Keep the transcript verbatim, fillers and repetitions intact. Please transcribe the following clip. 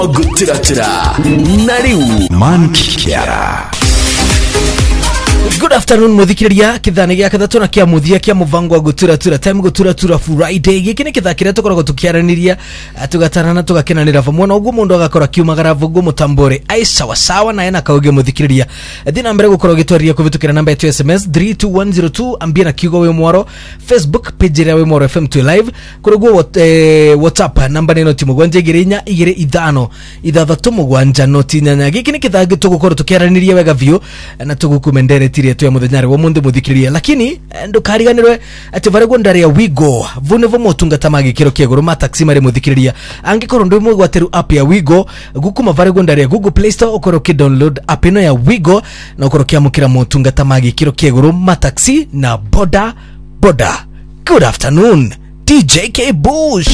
Gutiratira Nariu Mankiara. Good afternoon muthikiriria kithani gya kathatu na kia muthia kia muvango wa guturatura time guturatura Friday giki ni kithakire tukoragwo tukiaraniria tugatarana tugakenanira vamwe na uguo mundu agakora kiumagara vugo mutambore ai sawa sawa na ena kauge muthikiriria thina mbere gukorwo gitwaria kuvitukira namba yetu S M S three two one zero two ambia na kigo we mwaro Facebook page ya we mwaro F M two live kurugo eh, WhatsApp namba neno timu gwanje girinya igire idano ithathatu mugwanja noti nyanya giki ni kithagi tugukorwo tukiaraniria wega view na tugukumendere tire tu ya muthenyare wo mundu muthikiriria lakini ndukariganirwe ati varego ndari ya Wigo vunevo motungata magikiro kieguru ma taxi mari muthikiriria angikoro ndo imwe gwateru app ya Wigo gukuma varego ndari ya Google Play Store okoro ki download app ino ya Wigo na okoro kiamukira motungata magikiro kieguru ma taxi na boda boda. Good afternoon D J K Bush.